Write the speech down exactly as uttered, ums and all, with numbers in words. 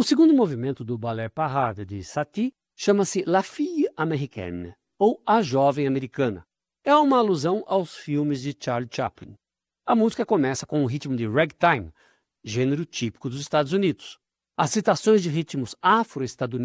O segundo movimento do Ballet Parade de Satie chama-se La Fille Américaine, ou A Jovem Americana. É uma alusão aos filmes de Charlie Chaplin. A música começa com um ritmo de ragtime, gênero típico dos Estados Unidos. As citações de ritmos afro-estadunidenses